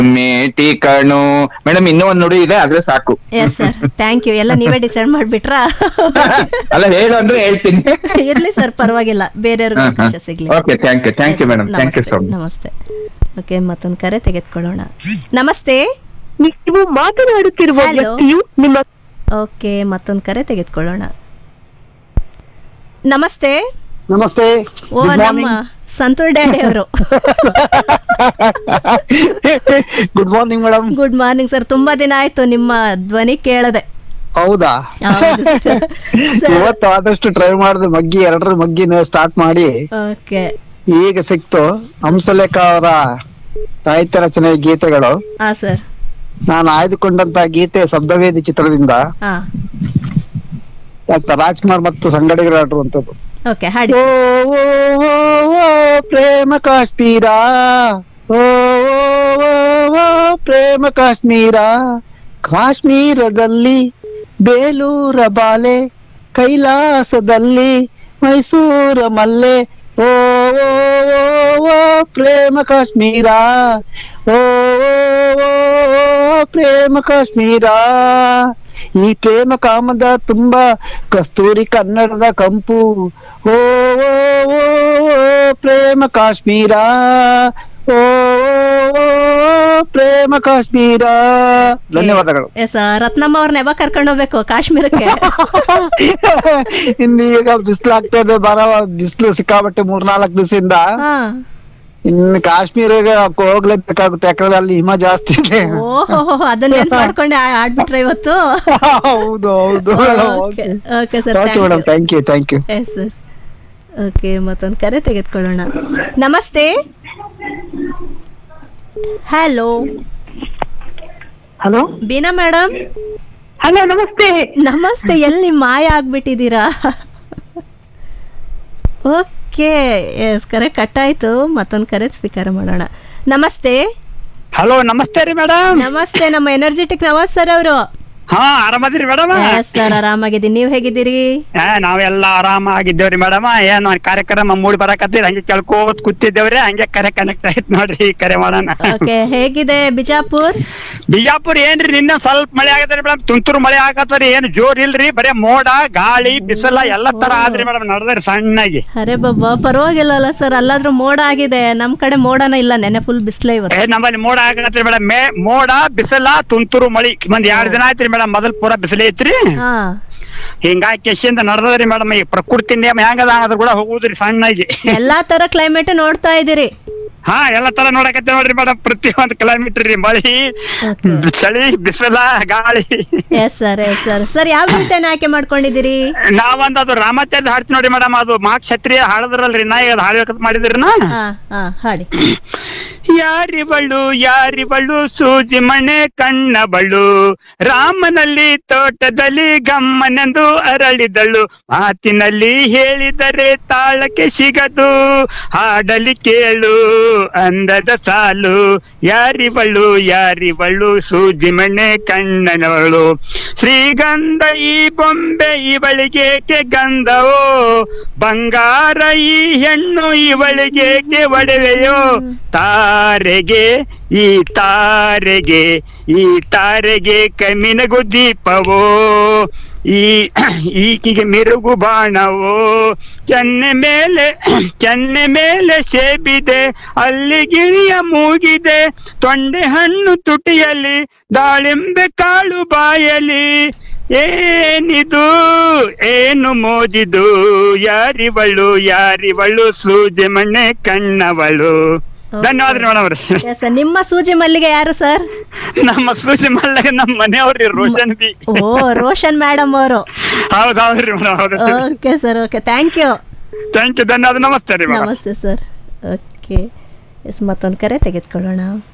ಮೇಟಿ ಕಣು. ಮೇಡಮ್ ಇನ್ನೂ ಒಂದ್ ನುಡಿ ಇದೆ ಆದ್ರೆ ಸಾಕು. Yes sir, thank you. ಎಲ್ಲ ನೀವೇ ಡಿಸೈಡ್ ಮಾಡ್ಬಿಟ್ರಾ? ಅಲ್ಲ ಹೇಳು ಅಂದ್ರೆ ಹೇಳ್ತೀನಿ. ಇರ್ಲಿ ಸರ್, ಪರವಾಗಿಲ್ಲ, ಬೇರೆಯವ್ರಿಗೆ ಅವಕಾಶ ಸಿಗ್ಲಿ. Okay, thank you madam, thank you so much. ನಮಸ್ತೆ. ಓಕೆ, ಮತ್ತೊಂದು ಕರೆ ತೆಗೆದುಕೊಳ್ಳೋಣ. ನಮಸ್ತೆ. ನೀವು ಮಾತನಾಡುತ್ತಿರುವ Hello. ವ್ಯಕ್ತಿಯು ನಿಮ್ಮ ಓಕೆ, ಮತ್ತೊಂದು ಕರೆ ತೆಗೆದುಕೊಳ್ಳೋಣ. ನಮಸ್ತೆ. ನಮಸ್ತೆ. ಓ, ನಮ್ಮ ಸಂತೂರ್ ಡ್ಯಾಡಿ ಅವರು. Good morning madam. Good morning sir. ತುಂಬಾ ದಿನ ಆಯ್ತು ನಿಮ್ಮ ಧ್ವನಿ ಕೇಳದೆ. ಹೌದಾ? ಹೌದು sir. ಇವತ್ತು ಆದಷ್ಟು ಟ್ರೈ ಮಾಡಿದೆ, ಮಗ್ಗಿ 2 ಮಗ್ಗಿನ ಸ್ಟಾರ್ಟ್ ಮಾಡಿ ಓಕೆ. ಈಗ ಸಿಕ್ತು. ಹಂಸಲೇಖ ಅವರ ಸಾಹಿತ್ಯ ರಚನೆ ಗೀತೆಗಳು. ಹಾ ಸರ್. ನಾನು ಆಯ್ದುಕೊಂಡಂತ ಗೀತೆ ಶಬ್ದವೇದಿ ಚಿತ್ರದಿಂದ ಹಾ, ಡಾಕ್ಟರ್ ರಾಜ್ಕುಮಾರ್ ಮತ್ತು ಸಂಗಡಿಗರು ಆಡಿರುವಂತದ್ದು. ಓಕೆ, ಹಾಡಿ. ಓ ಓ, ಓ, ಓ, ಪ್ರೇಮ ಕಾಶ್ಮೀರ, ಓ ಓ, ಓ, ಪ್ರೇಮ ಕಾಶ್ಮೀರ, ಕಾಶ್ಮೀರದಲ್ಲಿ ಬೇಲೂರ ಬಾಲೆ, ಕೈಲಾಸದಲ್ಲಿ ಮೈಸೂರ ಮಲ್ಲೆ, ಓ ಓ, ಓ, ಪ್ರೇಮ ಕಾಶ್ಮೀರ, ಓ ಓ, ಪ್ರೇಮ ಕಾಶ್ಮೀರ. ಈ ಪ್ರೇಮ ಕಾಮದ ತುಂಬಾ ಕಸ್ತೂರಿ ಕನ್ನಡದ ಕಂಪು, ಓ ಓ, ಪ್ರೇಮ ಕಾಶ್ಮೀರ, ಓ ಪ್ರೇಮ ಕಾಶ್ಮೀರ. ಧನ್ಯವಾದಗಳು. ಎಸ್, ರತ್ನಮ್ಮ ಅವ್ರನ್ನ ಯಾವಾಗ ಕರ್ಕೊಂಡು ಹೋಗ್ಬೇಕು ಕಾಶ್ಮೀರಕ್ಕೆ? ಇನ್ನೀಗ ಬಿಸಿಲಾಗ್ತಾ ಇದೆ, ಬಿಸಿಲು ಸಿಕ್ಕಾಬಟ್ಟೆ 3-4 ದಿವಸದಿಂದ. ಹಾ. ಇನ್ನು ಕಾಶ್ಮೀರಗೆ ಹೋಗ್ಲೇಬೇಕಾಗುತ್ತೆ, ಯಾಕಂದ್ರೆ ಅಲ್ಲಿ ಹಿಮ ಜಾಸ್ತಿ ಇದೆ. ಓಹೋ, ಅದನ್ನ ನೆನ್ಪ್ ಮಾಡ್ಕೊಂಡೆ ಆಡ್ಬಿಟ್ರೆ ಇವತ್ತು. ಹೌದು ಹೌದು. Okay sir, madam, thank you. Yes sir. Okay, ಮತ್ತೊಂದು ಕರೆ ತೆಗೆದುಕೊಳ್ಳೋಣ. ನಮಸ್ತೆ. Hello. Hello, Beena madam. Hello, ನಮಸ್ತೆ. ನಮಸ್ತೆ. ಎಲ್ಲಿ ಮಾಯ ಆಗ್ಬಿಟ್ಟಿದ್ದೀರಾ? ಓಕೆ, ಎಸ್, ಕರೆ ಕಟ್ಟಾಯ್ತು. ಮತ್ತೊಂದು ಕರೆ ಸ್ವೀಕಾರ ಮಾಡೋಣ. ನಮಸ್ತೆ. ಹಲೋ, ನಮಸ್ತೆ ರೀ ಮೇಡಮ್. ನಮಸ್ತೆ. ನಮ್ಮ ಎನರ್ಜೆಟಿಕ್ ನವಾಜ್ ಸರ್ ಅವರು. ಹಾ, ಆರಾಮದಿರಿ ಮೇಡಮ್? ಸರ್, ಆರಾಮಾಗಿದ್ದೀನಿ. ನೀವ್ ಹೇಗಿದ್ದೀರಿ? ನಾವೆಲ್ಲ ಆರಾಮಾಗಿದ್ದೇವ್ರಿ ಮೇಡಮ್. ಏನು ಕಾರ್ಯಕ್ರಮ ಮೂಡಿ ಬರಾಕತ್ತೀರಿ, ಹಂಗೆ ಕೇಳ್ಕೋತ್ ಕೂತಿದ್ದೇವ್ರಿ, ಹಂಗೆ ಕರೆ ಕನೆಕ್ಟ್ ಆಯ್ತು ನೋಡ್ರಿ, ಕರೆ ಮಾಡೋಣ. ಓಕೆ, ಹೇಗಿದೆ ಬಿಜಾಪುರ್? ಬಿಜಾಪುರ್ ಏನ್ರಿ, ನಿನ್ನ ಸ್ವಲ್ಪ ಮಳೆ ಆಗತ್ರಿ ಮೇಡಮ್, ತುಂತುರು ಮಳೆ ಆಗತ್ತರಿ, ಏನು ಜೋರ್ ಇಲ್ರಿ, ಬರೇ ಮೋಡ ಗಾಳಿ ಬಿಸಿಲ ಎಲ್ಲ ತರ ಆದ್ರಿ ಮೇಡಮ್, ನಡ್ದ್ರಿ ಸಣ್ಣಾಗಿ. ಅರೆ ಬಾಬಾ, ಪರವಾಗಿಲ್ಲ ಸರ್, ಅಲ್ಲಾದ್ರೂ ಮೋಡ ಆಗಿದೆ. ನಮ್ ಕಡೆ ಮೋಡನ ಇಲ್ಲ, ನೆನೆ ಫುಲ್ ಬಿಸಿಲ ಇವತ್ತು. ನಮ್ಮಲ್ಲಿ ಮೋಡ ಆಗತ್ರಿ ಮೇಡಮ್, ಮೋಡ ಬಿಸಿಲ ತುಂತುರು ಮಳಿ. ಒಂದ್ 2 ದಿನ ಆಯ್ತ್ರಿ ಮೇಡಮ್, ಮೊದಲ್ ಪೂರಾ ಬಿಸಿಲು ಐತ್ರಿ. ಹಿಂಗಾಗಿ ಕೆಶಿಂದ ನಡ್ದದ್ರಿ ಮೇಡಮ್. ಈ ಪ್ರಕೃತಿ ನಿಯಮ ಹೆಂಗದ ಅದ್ರ ಕೂಡ ಹೋಗುದ್ರಿ ಸಣ್ಣಾಗಿ. ಎಲ್ಲಾ ತರ ಕ್ಲೈಮೇಟ್ ನೋಡ್ತಾ ಇದೀರಿ? ಹಾ, ಎಲ್ಲಾ ತರ ನೋಡಕತ್ತೇವ್ ನೋಡ್ರಿ ಮೇಡಮ್. ಪ್ರತಿಯೊಂದು ಕಿಲೋಮೀಟರ್ ರೀ, ಮಳಿ, ಚಳಿ, ಬಿಸಿಲ, ಗಾಳಿ. Yes sir, yes sir. Sir, ಯಾವ ಗೀತೆನ ಆಯ್ಕೆ ಮಾಡ್ಕೊಂಡಿದ್ದೀರಿ? ನಾವೊಂದ್ ಅದು ರಾಮಚಂದ್ರ ಹಾಡ್ತಿ ನೋಡ್ರಿ ಮೇಡಮ್, ಅದು ಮಾ ಕ್ಷತ್ರಿಯ ಹಾಡದ್ರಲ್ರಿ, ನಾ ಈಗ ಹಾಡ್ಬೇಕಂತ ಮಾಡಿದ್ರಿ ನಾ. ಹಾಡಿ. ಯಾರಿವಳು ಸೂಜಿ ಮಣೆ ಕಣ್ಣಬಳು, ರಾಮನಲ್ಲಿ ತೋಟದಲ್ಲಿ ಗಮ್ಮನೆಂದು ಅರಳಿದಳು, ಮಾತಿನಲ್ಲಿ ಹೇಳಿದರೆ ತಾಳಕ್ಕೆ ಸಿಗದು, ಹಾಡಲಿ ಕೇಳು ಅಂದದ ಸಾಲು. ಯಾರಿವಳು ಸೂಜಿ ಮಣೆ ಕಣ್ಣನವಳು, ಶ್ರೀಗಂಧ ಈ ಬೊಂಬೆ ಇವಳಿಗೇಕೆ ಗಂಧವೋ, ಬಂಗಾರ ಈ ಹೆಣ್ಣು ಇವಳಿಗೇಕೆ ಒಡವೆಯೋ, ತಾರೆಗೆ ಈ ತಾರೆಗೆ ಕಮ್ಮಿನಗು ದೀಪವೋ, ಈಕಿಗೆ ಮಿರುಗು ಬಾಣವೋ, ಕೆನ್ನೆ ಮೇಲೆ ಸೇಬಿದೆ, ಅಲ್ಲಿ ಗಿಳಿಯ ಮೂಗಿದೆ, ತೊಂಡೆ ಹಣ್ಣು ತುಟಿಯಲ್ಲಿ, ದಾಳಿಂಬೆ ಕಾಳು ಬಾಯಲಿ, ಏನಿದು ಏನು ಮೋಜಿದು, ಯಾರಿವಳು ಸೂಜಿ ಮಣ್ಣೆ ಕಣ್ಣವಳು. ಧನ್ಯವಾದ ಮೇಡಮ್ ಅವ್ರಿ. ನಿಮ್ಮ ಸೂಜಿ ಮಲ್ಲಿಗೆ ಯಾರು ಸರ್? ನಮ್ಮ ಸೂಜಿ ಮಲ್ಲಿಗೆ ನಮ್ಮ ಮನೆಯವ್ರಿ, ರೋಷನ್ ಬಿ. ಓ, ರೋಷನ್ ಮೇಡಮ್ ಅವರು. ಹೌದೌದ್ರಿ madam. Okay sir, okay, thank you. ಧನ್ಯವಾದ. ನಮಸ್ತೆ ರೀ. ನಮಸ್ತೆ ಸರ್. ಓಕೆ, ಎಸ್, ಮತ್ತೊಂದು ಕರೆ ತೆಗೆದುಕೊಳ್ಳೋಣ.